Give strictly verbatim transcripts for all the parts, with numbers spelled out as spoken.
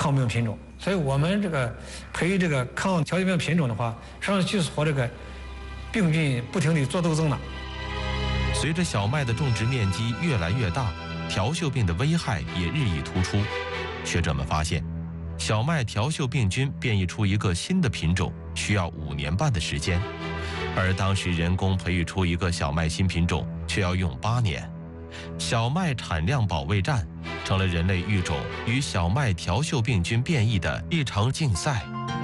抗病品种。所以我们这个培育这个抗调休病品种的话，实际上就是和这个病菌不停地做斗争了。 随着小麦的种植面积越来越大，调休病的危害也日益突出。学者们发现，小麦调休病菌变异出一个新的品种需要五年半的时间，而当时人工培育出一个小麦新品种却要用八年。小麦产量保卫战成了人类育种与小麦调休病菌变异的一场竞赛。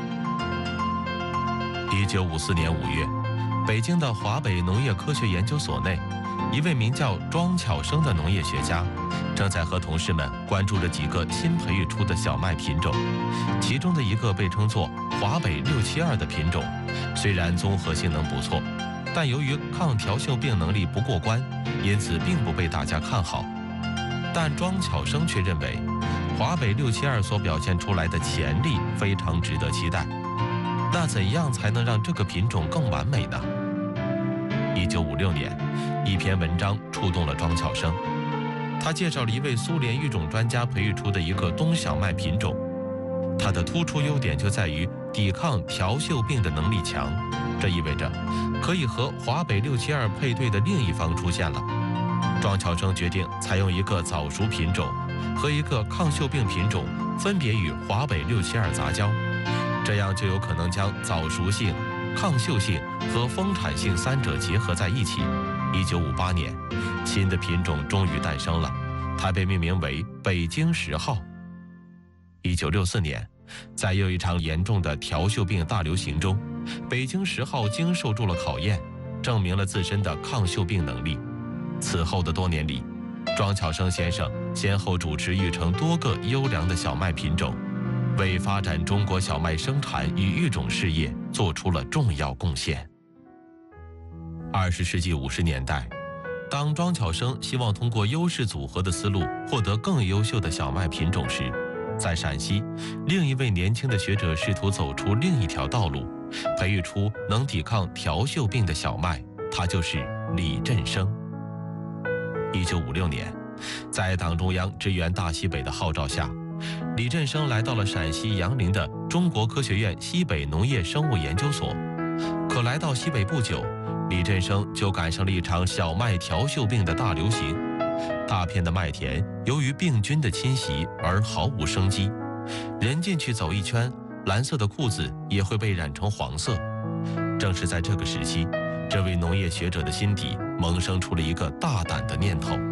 一九五四年五月，北京的华北农业科学研究所内，一位名叫庄巧生的农业学家正在和同事们关注着几个新培育出的小麦品种，其中的一个被称作华北六七二的品种，虽然综合性能不错，但由于抗调休病能力不过关，因此并不被大家看好。但庄巧生却认为，华北六七二所表现出来的潜力非常值得期待。那怎样才能让这个品种更完美呢？一九五六年，一篇文章触动了庄巧生。他介绍了一位苏联育种专家培育出的一个冬小麦品种，它的突出优点就在于抵抗调休病的能力强，这意味着可以和华北六七二配对的另一方出现了。庄巧生决定采用一个早熟品种和一个抗休病品种分别与华北六七二杂交，这样就有可能将早熟性、抗休性和丰产性三者结合在一起。一九五八年，新的品种终于诞生了，它被命名为北京十号。一九六四年，在又一场严重的调休病大流行中，北京十号经受住了考验，证明了自身的抗休病能力。此后的多年里，庄巧生先生先后主持育成多个优良的小麦品种，为发展中国小麦生产与育种事业做出了重要贡献。二十世纪五十年代，当庄巧生希望通过优势组合的思路获得更优秀的小麦品种时，在陕西，另一位年轻的学者试图走出另一条道路，培育出能抵抗调休病的小麦，他就是李振生。一九五六年，在党中央支援大西北的号召下，李振生来到了陕西杨凌的中国科学院西北农业生物研究所。可来到西北不久，李振生就赶上了一场小麦调休病的大流行，大片的麦田由于病菌的侵袭而毫无生机，人进去走一圈，蓝色的裤子也会被染成黄色。正是在这个时期，这位农业学者的心底萌生出了一个大胆的念头。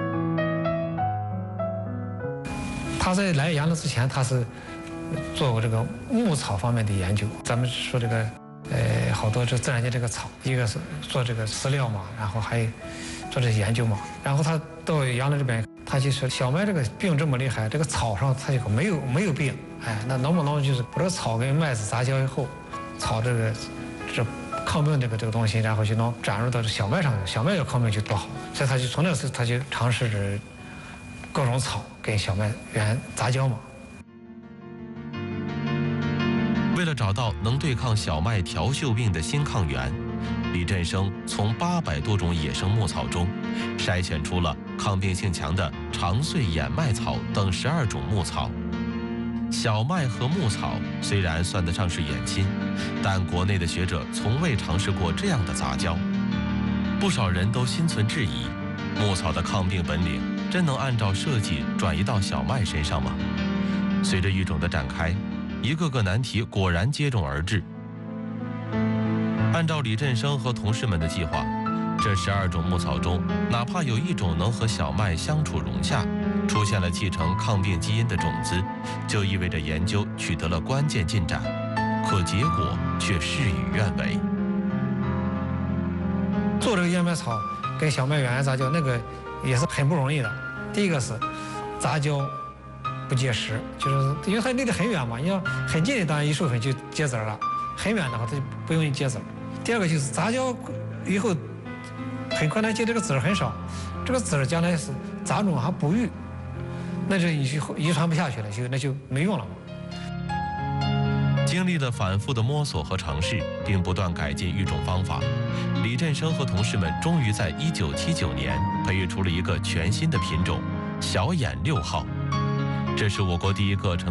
他在来杨凌之前，他是做过这个牧草方面的研究。咱们说这个，呃，好多这自然界这个草，一个是做这个饲料嘛，然后还有做这些研究嘛。然后他到杨凌这边，他就说小麦这个病这么厉害，这个草上它就没有没有病，哎，那能不能就是把这个草跟麦子杂交以后，草这个这抗病这个这个东西，然后就能转入到这小麦上，小麦要抗病就多好。所以他就从那时他就尝试着各种草跟小麦原杂交嘛。 为了找到能对抗小麦调休病的新抗原，李振生从八百多种野生牧草中筛选出了抗病性强的长穗眼麦草等十二种牧草。小麦和牧草虽然算得上是远亲，但国内的学者从未尝试过这样的杂交。不少人都心存质疑，牧草的抗病本领真能按照设计转移到小麦身上吗？随着育种的展开，一个个难题果然接踵而至。按照李振生和同事们的计划，这十二种牧草中，哪怕有一种能和小麦相处融洽，出现了继承抗病基因的种子，就意味着研究取得了关键进展。可结果却事与愿违。 做这个燕麦草跟小麦原杂交，那个也是很不容易的。第一个是杂交不结实，就是因为它离得很远嘛，你要很近的当然一授粉就结籽了，很远的话它就不容易结籽。第二个就是杂交以后很快它结这个籽很少，这个籽将来是杂种还不育，那就遗遗传不下去了，就那就没用了嘛。 经历了反复的摸索和尝试，并不断改进育种方法，李振生和同事们终于在一九七九年培育出了一个全新的品种——小眼六号。这是我国第一个成